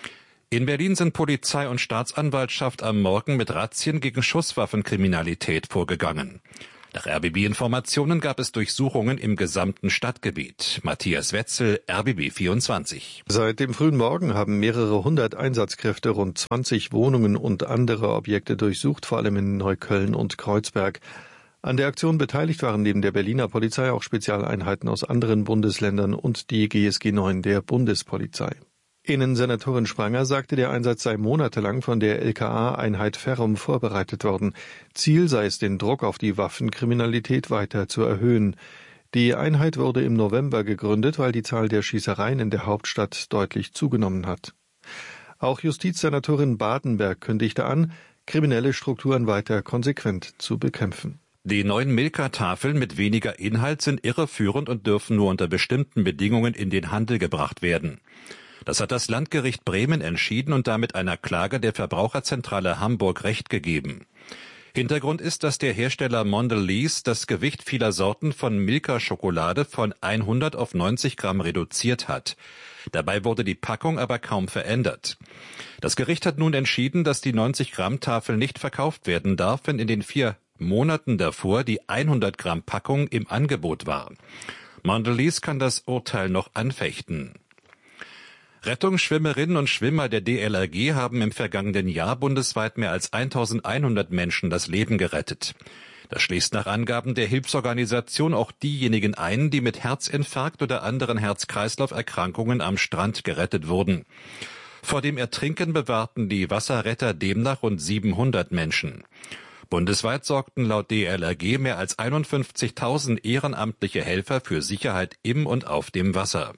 In Berlin sind Polizei und Staatsanwaltschaft am Morgen mit Razzien gegen Schusswaffenkriminalität vorgegangen. Nach R B B-Informationen gab es Durchsuchungen im gesamten Stadtgebiet. Matthias Wetzel, R B B vierundzwanzig. Seit dem frühen Morgen haben mehrere hundert Einsatzkräfte rund zwanzig Wohnungen und andere Objekte durchsucht, vor allem in Neukölln und Kreuzberg. An der Aktion beteiligt waren neben der Berliner Polizei auch Spezialeinheiten aus anderen Bundesländern und die G S G neun der Bundespolizei. Innensenatorin Spranger sagte, der Einsatz sei monatelang von der L K A-Einheit Ferrum vorbereitet worden. Ziel sei es, den Druck auf die Waffenkriminalität weiter zu erhöhen. Die Einheit wurde im November gegründet, weil die Zahl der Schießereien in der Hauptstadt deutlich zugenommen hat. Auch Justizsenatorin Badenberg kündigte an, kriminelle Strukturen weiter konsequent zu bekämpfen. Die neuen Milka-Tafeln mit weniger Inhalt sind irreführend und dürfen nur unter bestimmten Bedingungen in den Handel gebracht werden. Das hat das Landgericht Bremen entschieden und damit einer Klage der Verbraucherzentrale Hamburg Recht gegeben. Hintergrund ist, dass der Hersteller Mondelez das Gewicht vieler Sorten von Milka-Schokolade von hundert auf neunzig Gramm reduziert hat. Dabei wurde die Packung aber kaum verändert. Das Gericht hat nun entschieden, dass die neunzig Gramm Tafel nicht verkauft werden darf, wenn in den vier Monaten davor die hundert Gramm Packung im Angebot war. Mondelez kann das Urteil noch anfechten. Rettungsschwimmerinnen und Schwimmer der D L R G haben im vergangenen Jahr bundesweit mehr als eintausendeinhundert Menschen das Leben gerettet. Das schließt nach Angaben der Hilfsorganisation auch diejenigen ein, die mit Herzinfarkt oder anderen Herz-Kreislauf-Erkrankungen am Strand gerettet wurden. Vor dem Ertrinken bewahrten die Wasserretter demnach rund siebenhundert Menschen. Bundesweit sorgten laut D L R G mehr als einundfünfzigtausend ehrenamtliche Helfer für Sicherheit im und auf dem Wasser.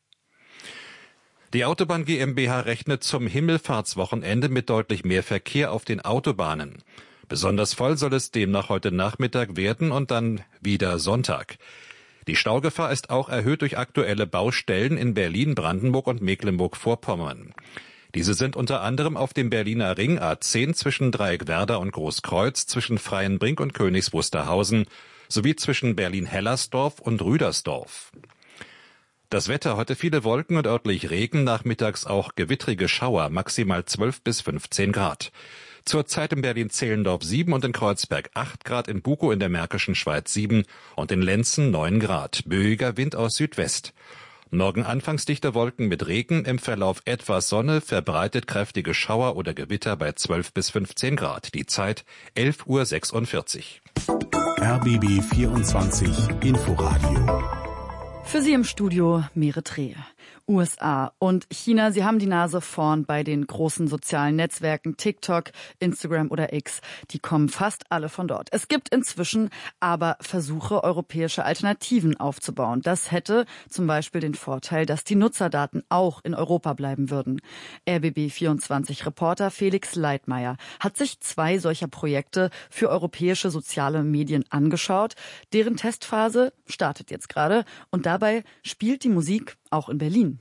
Die Autobahn GmbH rechnet zum Himmelfahrtswochenende mit deutlich mehr Verkehr auf den Autobahnen. Besonders voll soll es demnach heute Nachmittag werden und dann wieder Sonntag. Die Staugefahr ist auch erhöht durch aktuelle Baustellen in Berlin, Brandenburg und Mecklenburg-Vorpommern. Diese sind unter anderem auf dem Berliner Ring A zehn zwischen Dreieckwerder und Großkreuz, zwischen Freienbrink und Königs Wusterhausen sowie zwischen Berlin-Hellersdorf und Rüdersdorf. Das Wetter, heute viele Wolken und örtlich Regen, nachmittags auch gewittrige Schauer, maximal zwölf bis fünfzehn Grad. Zurzeit in Berlin-Zehlendorf sieben und in Kreuzberg acht Grad, in Bukow in der Märkischen Schweiz sieben und in Lenzen neun Grad. Böiger Wind aus Südwest. Morgen anfangs dichte Wolken mit Regen, im Verlauf etwas Sonne, verbreitet kräftige Schauer oder Gewitter bei zwölf bis fünfzehn Grad. Die Zeit elf Uhr sechsundvierzig. R B B vierundzwanzig Inforadio. Für Sie im Studio Merit Rehe. U S A und China, sie haben die Nase vorn bei den großen sozialen Netzwerken TikTok, Instagram oder X. Die kommen fast alle von dort. Es gibt inzwischen aber Versuche, europäische Alternativen aufzubauen. Das hätte zum Beispiel den Vorteil, dass die Nutzerdaten auch in Europa bleiben würden. R B B vierundzwanzig-Reporter Felix Leitmeier hat sich zwei solcher Projekte für europäische soziale Medien angeschaut. Deren Testphase startet jetzt gerade und dabei spielt die Musik auch in Berlin.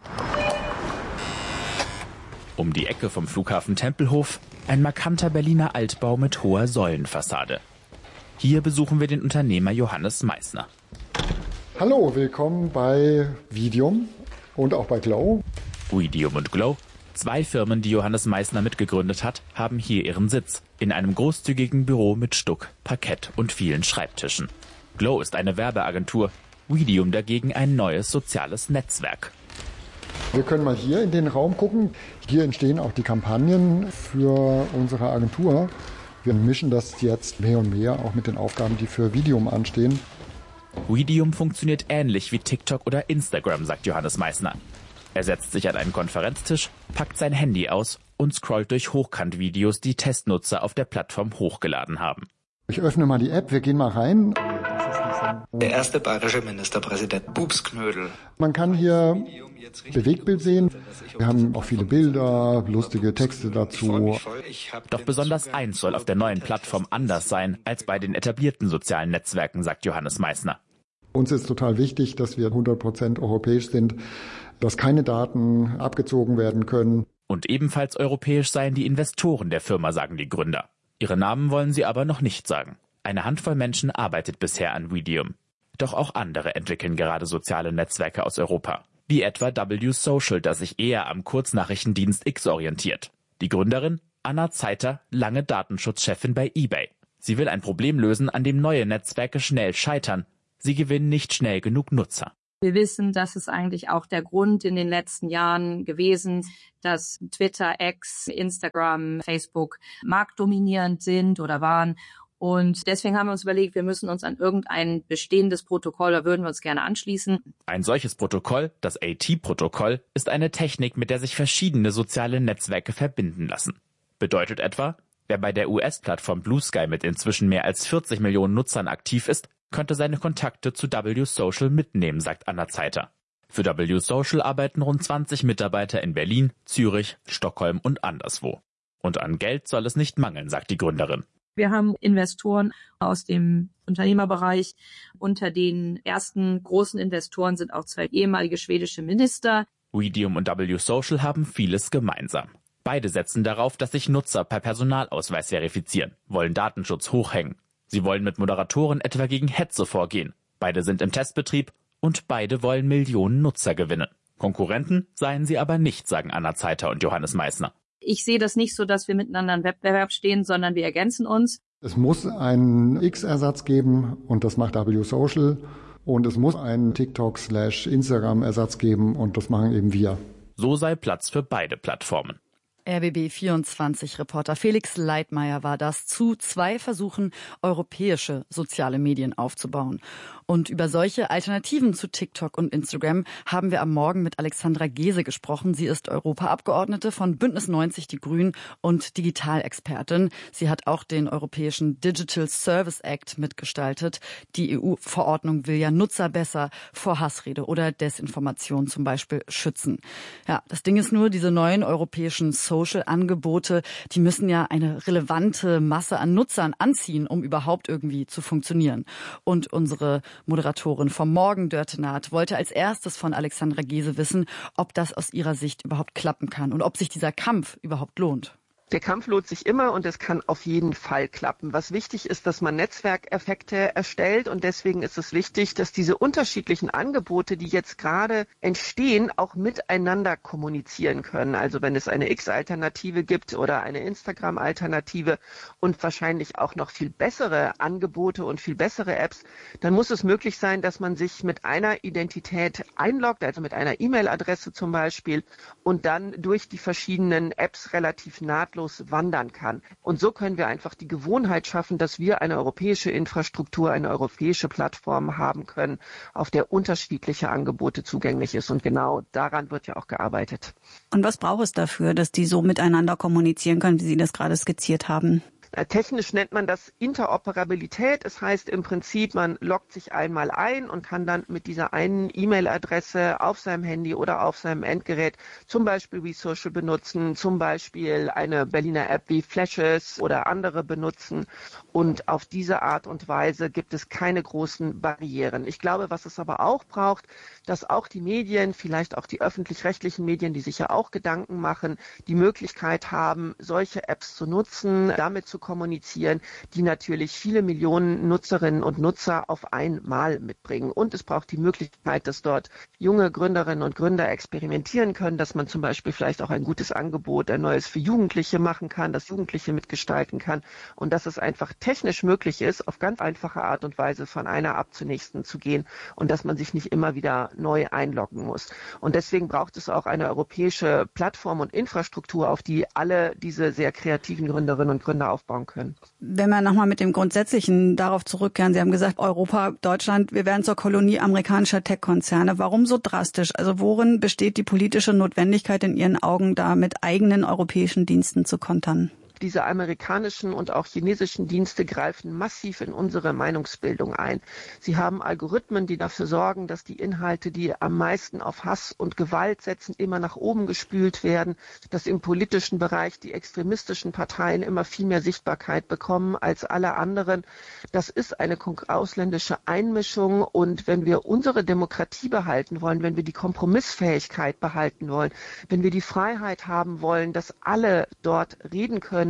Um die Ecke vom Flughafen Tempelhof ein markanter Berliner Altbau mit hoher Säulenfassade. Hier besuchen wir den Unternehmer Johannes Meissner. Hallo, willkommen bei Videum und auch bei Glow. Videum und Glow, zwei Firmen, die Johannes Meissner mitgegründet hat, haben hier ihren Sitz in einem großzügigen Büro mit Stuck, Parkett und vielen Schreibtischen. Glow ist eine Werbeagentur, Videum dagegen ein neues soziales Netzwerk. Wir können mal hier in den Raum gucken. Hier entstehen auch die Kampagnen für unsere Agentur. Wir mischen das jetzt mehr und mehr auch mit den Aufgaben, die für Videum anstehen. Videum funktioniert ähnlich wie TikTok oder Instagram, sagt Johannes Meissner. Er setzt sich an einen Konferenztisch, packt sein Handy aus und scrollt durch Hochkant-Videos, die Testnutzer auf der Plattform hochgeladen haben. Ich öffne mal die App, wir gehen mal rein. Der erste bayerische Ministerpräsident Bubsknödel. Man kann hier Bewegtbild sehen. Wir haben auch viele Bilder, lustige Texte dazu. Doch besonders eins soll auf der neuen Plattform anders sein als bei den etablierten sozialen Netzwerken, sagt Johannes Meissner. Uns ist total wichtig, dass wir hundert Prozent europäisch sind, dass keine Daten abgezogen werden können. Und ebenfalls europäisch seien die Investoren der Firma, sagen die Gründer. Ihre Namen wollen sie aber noch nicht sagen. Eine Handvoll Menschen arbeitet bisher an Videum. Doch auch andere entwickeln gerade soziale Netzwerke aus Europa. wie etwa W Social, das sich eher am Kurznachrichtendienst X orientiert. Die Gründerin, Anna Zeiter, lange Datenschutzchefin bei eBay. Sie will ein Problem lösen, an dem neue Netzwerke schnell scheitern. Sie gewinnen nicht schnell genug Nutzer. Wir wissen, das ist eigentlich auch der Grund in den letzten Jahren gewesen, dass Twitter, X, Instagram, Facebook marktdominierend sind oder waren. Und deswegen haben wir uns überlegt, wir müssen uns an irgendein bestehendes Protokoll, da würden wir uns gerne anschließen. Ein solches Protokoll, das A T-Protokoll, ist eine Technik, mit der sich verschiedene soziale Netzwerke verbinden lassen. Bedeutet etwa, wer bei der U S-Plattform Blue Sky mit inzwischen mehr als vierzig Millionen Nutzern aktiv ist, könnte seine Kontakte zu W Social mitnehmen, sagt Anna Zeiter. Für W Social arbeiten rund zwanzig Mitarbeiter in Berlin, Zürich, Stockholm und anderswo. Und an Geld soll es nicht mangeln, sagt die Gründerin. Wir haben Investoren aus dem Unternehmerbereich. Unter den ersten großen Investoren sind auch zwei ehemalige schwedische Minister. Medium und W Social haben vieles gemeinsam. Beide setzen darauf, dass sich Nutzer per Personalausweis verifizieren, wollen Datenschutz hochhängen. Sie wollen mit Moderatoren etwa gegen Hetze vorgehen. Beide sind im Testbetrieb und beide wollen Millionen Nutzer gewinnen. Konkurrenten seien sie aber nicht, sagen Anna Zeiter und Johannes Meissner. Ich sehe das nicht so, dass wir miteinander im Wettbewerb stehen, sondern wir ergänzen uns. Es muss einen X-Ersatz geben und das macht W Social. Und es muss einen TikTok-slash-Instagram-Ersatz geben und das machen eben wir. So sei Platz für beide Plattformen. R B B vierundzwanzig-Reporter Felix Leitmeier war das zu zwei Versuchen, europäische soziale Medien aufzubauen. Und über solche Alternativen zu TikTok und Instagram haben wir am Morgen mit Alexandra Gese gesprochen. Sie ist Europaabgeordnete von Bündnis neunzig Die Grünen und Digitalexpertin. Sie hat auch den europäischen Digital Service Act mitgestaltet. Die E U-Verordnung will ja Nutzer besser vor Hassrede oder Desinformation zum Beispiel schützen. Ja, das Ding ist nur, diese neuen europäischen Social-Angebote, die müssen ja eine relevante Masse an Nutzern anziehen, um überhaupt irgendwie zu funktionieren. Und unsere Moderatorin vom Morgen, Dörte Naht, wollte als erstes von Alexandra Gese wissen, ob das aus ihrer Sicht überhaupt klappen kann und ob sich dieser Kampf überhaupt lohnt. Der Kampf lohnt sich immer und es kann auf jeden Fall klappen. Was wichtig ist, dass man Netzwerkeffekte erstellt und deswegen ist es wichtig, dass diese unterschiedlichen Angebote, die jetzt gerade entstehen, auch miteinander kommunizieren können. Also wenn es eine X-Alternative gibt oder eine Instagram-Alternative und wahrscheinlich auch noch viel bessere Angebote und viel bessere Apps, dann muss es möglich sein, dass man sich mit einer Identität einloggt, also mit einer E-Mail-Adresse zum Beispiel und dann durch die verschiedenen Apps relativ nahtlos wandern kann. Und so können wir einfach die Gewohnheit schaffen, dass wir eine europäische Infrastruktur, eine europäische Plattform haben können, auf der unterschiedliche Angebote zugänglich ist. Und genau daran wird ja auch gearbeitet. Und was braucht es dafür, dass die so miteinander kommunizieren können, wie Sie das gerade skizziert haben? Technisch nennt man das Interoperabilität. Es heißt im Prinzip, man loggt sich einmal ein und kann dann mit dieser einen E-Mail-Adresse auf seinem Handy oder auf seinem Endgerät zum Beispiel WeSocial benutzen, zum Beispiel eine Berliner App wie Flashes oder andere benutzen. Und auf diese Art und Weise gibt es keine großen Barrieren. Ich glaube, was es aber auch braucht, dass auch die Medien, vielleicht auch die öffentlich-rechtlichen Medien, die sich ja auch Gedanken machen, die Möglichkeit haben, solche Apps zu nutzen, damit zu kommunizieren, die natürlich viele Millionen Nutzerinnen und Nutzer auf einmal mitbringen. Und es braucht die Möglichkeit, dass dort junge Gründerinnen und Gründer experimentieren können, dass man zum Beispiel vielleicht auch ein gutes Angebot, ein neues für Jugendliche machen kann, dass Jugendliche mitgestalten kann und dass es einfach technisch möglich ist, auf ganz einfache Art und Weise von einer App zur nächsten zu gehen und dass man sich nicht immer wieder neu einloggen muss. Und deswegen braucht es auch eine europäische Plattform und Infrastruktur, auf die alle diese sehr kreativen Gründerinnen und Gründer aufbauen können. Wenn wir nochmal mit dem Grundsätzlichen darauf zurückkehren, Sie haben gesagt, Europa, Deutschland, wir werden zur Kolonie amerikanischer Tech-Konzerne. Warum so drastisch? Also worin besteht die politische Notwendigkeit in Ihren Augen, da mit eigenen europäischen Diensten zu kontern? Diese amerikanischen und auch chinesischen Dienste greifen massiv in unsere Meinungsbildung ein. Sie haben Algorithmen, die dafür sorgen, dass die Inhalte, die am meisten auf Hass und Gewalt setzen, immer nach oben gespült werden, dass im politischen Bereich die extremistischen Parteien immer viel mehr Sichtbarkeit bekommen als alle anderen. Das ist eine ausländische Einmischung und wenn wir unsere Demokratie behalten wollen, wenn wir die Kompromissfähigkeit behalten wollen, wenn wir die Freiheit haben wollen, dass alle dort reden können,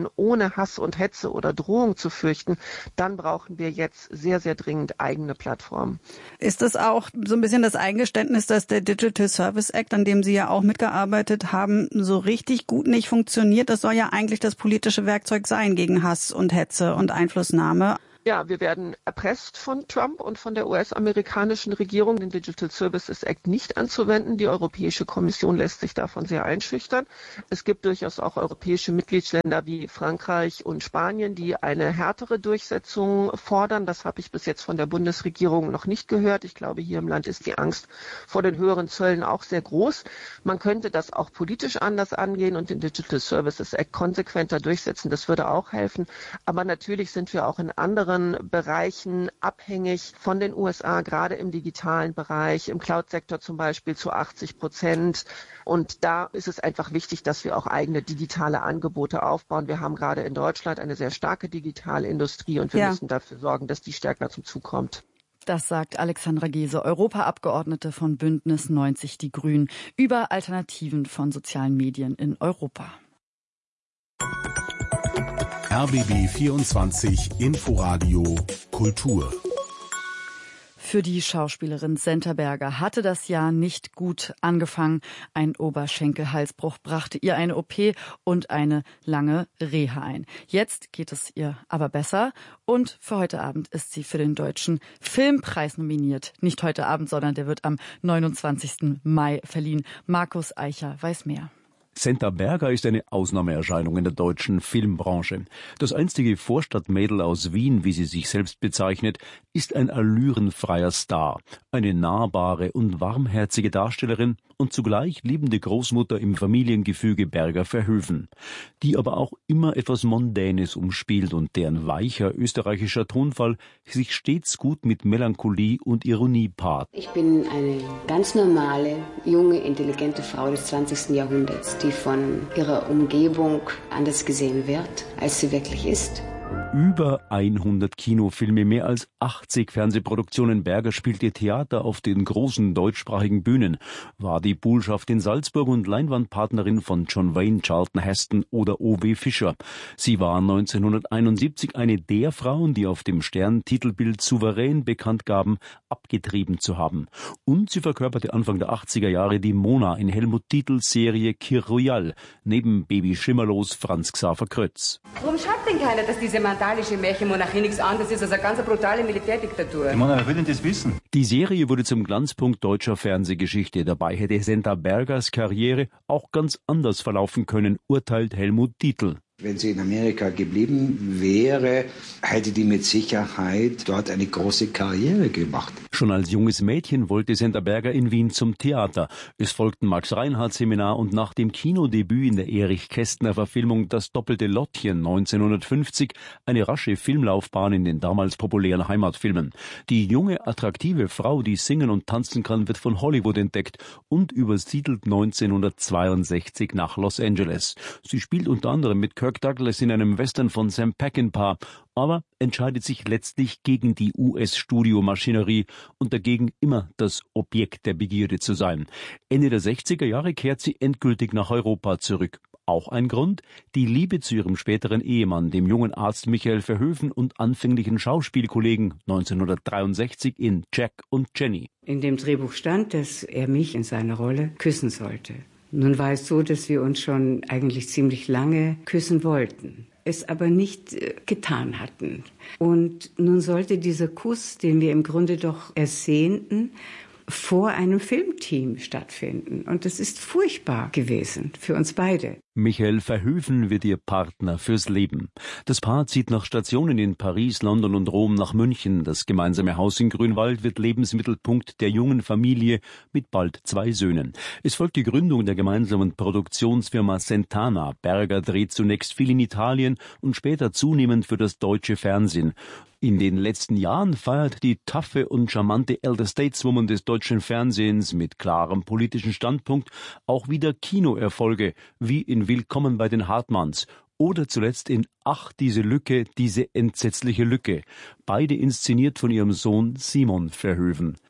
können, ohne Hass und Hetze oder Drohung zu fürchten, dann brauchen wir jetzt sehr, sehr dringend eigene Plattformen. Ist das auch so ein bisschen das Eingeständnis, dass der Digital Service Act, an dem Sie ja auch mitgearbeitet haben, so richtig gut nicht funktioniert? Das soll ja eigentlich das politische Werkzeug sein gegen Hass und Hetze und Einflussnahme. Ja, wir werden erpresst von Trump und von der U S-amerikanischen Regierung, den Digital Services Act nicht anzuwenden. Die Europäische Kommission lässt sich davon sehr einschüchtern. Es gibt durchaus auch europäische Mitgliedsländer wie Frankreich und Spanien, die eine härtere Durchsetzung fordern. Das habe ich bis jetzt von der Bundesregierung noch nicht gehört. Ich glaube, hier im Land ist die Angst vor den höheren Zöllen auch sehr groß. Man könnte das auch politisch anders angehen und den Digital Services Act konsequenter durchsetzen. Das würde auch helfen. Aber natürlich sind wir auch in anderen Bereichen abhängig von den U S A, gerade im digitalen Bereich, im Cloud-Sektor zum Beispiel zu achtzig Prozent. Und da ist es einfach wichtig, dass wir auch eigene digitale Angebote aufbauen. Wir haben gerade in Deutschland eine sehr starke digitale Industrie und wir ja. müssen dafür sorgen, dass die stärker zum Zug kommt. Das sagt Alexandra Gese, Europaabgeordnete von Bündnis neunzig Die Grünen, über Alternativen von sozialen Medien in Europa. R B B vierundzwanzig Inforadio Kultur. Für die Schauspielerin Senta Berger hatte das Jahr nicht gut angefangen. Ein Oberschenkelhalsbruch brachte ihr eine O P und eine lange Reha ein. Jetzt geht es ihr aber besser und für heute Abend ist sie für den Deutschen Filmpreis nominiert. Nicht heute Abend, sondern der wird am neunundzwanzigsten Mai verliehen. Markus Eicher weiß mehr. Senta Berger ist eine Ausnahmeerscheinung in der deutschen Filmbranche. Das einstige Vorstadtmädel aus Wien, wie sie sich selbst bezeichnet, ist ein allürenfreier Star, eine nahbare und warmherzige Darstellerin und zugleich liebende Großmutter im Familiengefüge Berger-Verhoeven, die aber auch immer etwas Mondänes umspielt und deren weicher österreichischer Tonfall sich stets gut mit Melancholie und Ironie paart. Ich bin eine ganz normale, junge, intelligente Frau des zwanzigsten Jahrhunderts, die von ihrer Umgebung anders gesehen wird, als sie wirklich ist. Über hundert Kinofilme, mehr als achtzig Fernsehproduktionen. Berger spielte Theater auf den großen deutschsprachigen Bühnen, war die Buhlschaft in Salzburg und Leinwandpartnerin von John Wayne, Charlton Heston oder O W Fischer. Sie war neunzehnhunderteinundsiebzig eine der Frauen, die auf dem Stern-Titelbild souverän bekannt gaben, abgetrieben zu haben. Und sie verkörperte Anfang der achtziger Jahre die Mona in Helmut Dietls Serie Kir Royal, neben Baby Schimmerlos Franz Xaver Krötz. Warum schreibt denn keiner, dass diese mandalische Märchenmonarchie nichts anderes ist als eine ganz brutale Militärdiktatur? Ich meine, wer will denn das wissen? Die Serie wurde zum Glanzpunkt deutscher Fernsehgeschichte. Dabei hätte Senta Bergers Karriere auch ganz anders verlaufen können, urteilt Helmut Dietl. Wenn sie in Amerika geblieben wäre, hätte die mit Sicherheit dort eine große Karriere gemacht. Schon als junges Mädchen wollte Senta Berger in Wien zum Theater. Es folgten Max-Reinhardt-Seminar und nach dem Kinodebüt in der Erich-Kästner-Verfilmung Das doppelte Lottchen neunzehnhundertfünfzig eine rasche Filmlaufbahn in den damals populären Heimatfilmen. Die junge, attraktive Frau, die singen und tanzen kann, wird von Hollywood entdeckt und übersiedelt neunzehnhundertzweiundsechzig nach Los Angeles. Sie spielt unter anderem mit Kirk Douglas in einem Western von Sam Peckinpah, aber entscheidet sich letztlich gegen die U S-Studiomaschinerie und dagegen immer das Objekt der Begierde zu sein. Ende der sechziger Jahre kehrt sie endgültig nach Europa zurück. Auch ein Grund, die Liebe zu ihrem späteren Ehemann, dem jungen Arzt Michael Verhoeven und anfänglichen Schauspielkollegen neunzehnhundertdreiundsechzig in Jack und Jenny. In dem Drehbuch stand, dass er mich in seiner Rolle küssen sollte. Nun war es so, dass wir uns schon eigentlich ziemlich lange küssen wollten, es aber nicht äh, getan hatten. Und nun sollte dieser Kuss, den wir im Grunde doch ersehnten, vor einem Filmteam stattfinden. Und das ist furchtbar gewesen für uns beide. Michael Verhoeven wird ihr Partner fürs Leben. Das Paar zieht nach Stationen in Paris, London und Rom nach München. Das gemeinsame Haus in Grünwald wird Lebensmittelpunkt der jungen Familie mit bald zwei Söhnen. Es folgt die Gründung der gemeinsamen Produktionsfirma Sentana. Berger dreht zunächst viel in Italien und später zunehmend für das deutsche Fernsehen. In den letzten Jahren feiert die taffe und charmante Elder Stateswoman des deutschen Fernsehens mit klarem politischen Standpunkt auch wieder Kinoerfolge, wie in Willkommen bei den Hartmanns oder zuletzt in Ach, diese Lücke, diese entsetzliche Lücke. Beide inszeniert von ihrem Sohn Simon Verhoeven.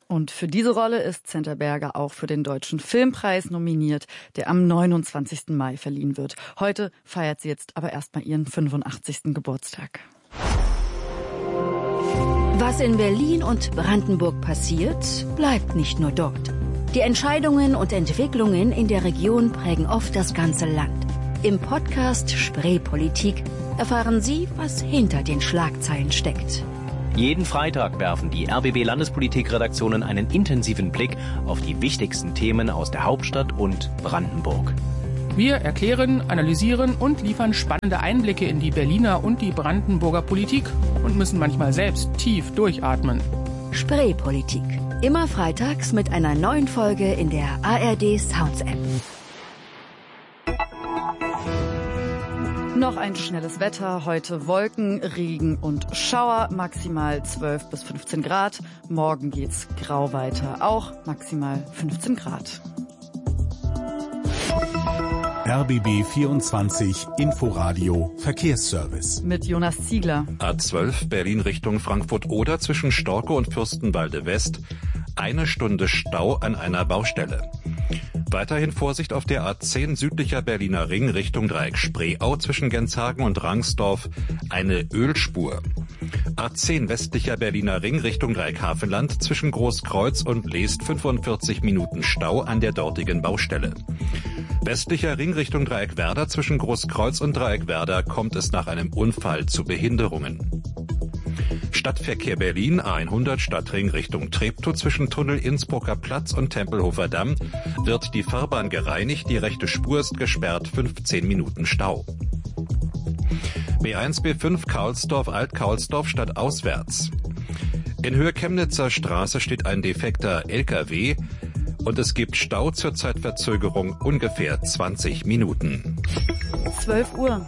Und für diese Rolle ist Zenterberger auch für den Deutschen Filmpreis nominiert, der am neunundzwanzigsten Mai verliehen wird. Heute feiert sie jetzt aber erstmal ihren fünfundachtzigsten Geburtstag. Was in Berlin und Brandenburg passiert, bleibt nicht nur dort. Die Entscheidungen und Entwicklungen in der Region prägen oft das ganze Land. Im Podcast Spreepolitik erfahren Sie, was hinter den Schlagzeilen steckt. Jeden Freitag werfen die R B B-Landespolitik-Redaktionen einen intensiven Blick auf die wichtigsten Themen aus der Hauptstadt und Brandenburg. Wir erklären, analysieren und liefern spannende Einblicke in die Berliner und die Brandenburger Politik und müssen manchmal selbst tief durchatmen. Spreepolitik. Immer freitags mit einer neuen Folge in der A R D Sounds App. Noch ein schnelles Wetter. Heute Wolken, Regen und Schauer. Maximal zwölf bis fünfzehn Grad. Morgen geht's grau weiter. Auch maximal fünfzehn Grad. R B B vierundzwanzig Inforadio Verkehrsservice. Mit Jonas Ziegler. A zwölf Berlin Richtung Frankfurt-Oder zwischen Storkow und Fürstenwalde West. Eine Stunde Stau an einer Baustelle. Weiterhin Vorsicht auf der A zehn südlicher Berliner Ring Richtung Dreieck Spreeau zwischen Genshagen und Rangsdorf. Eine Ölspur. A zehn westlicher Berliner Ring Richtung Dreieck Hafenland zwischen Großkreuz und Leest fünfundvierzig Minuten Stau an der dortigen Baustelle. Westlicher Ring Richtung Dreieck Werder zwischen Großkreuz und Dreieck Werder kommt es nach einem Unfall zu Behinderungen. Stadtverkehr Berlin A hundert Stadtring Richtung Treptow zwischen Tunnel Innsbrucker Platz und Tempelhofer Damm wird die Fahrbahn gereinigt, die rechte Spur ist gesperrt, fünfzehn Minuten Stau. B eins B fünf Kaulsdorf Alt-Kaulsdorf stadtauswärts. In Höhe Chemnitzer Straße steht ein defekter L K W und es gibt Stau zur Zeitverzögerung ungefähr zwanzig Minuten. zwölf Uhr.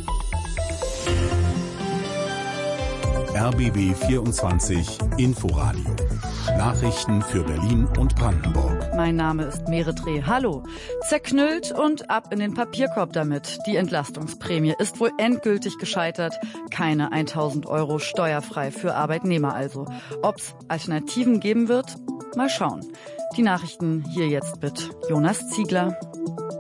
R B B vierundzwanzig Inforadio. Nachrichten für Berlin und Brandenburg. Mein Name ist Meretre. Hallo. Zerknüllt und ab in den Papierkorb damit. Die Entlastungsprämie ist wohl endgültig gescheitert. Keine tausend Euro steuerfrei für Arbeitnehmer also. Ob's Alternativen geben wird? Mal schauen. Die Nachrichten hier jetzt mit Jonas Ziegler.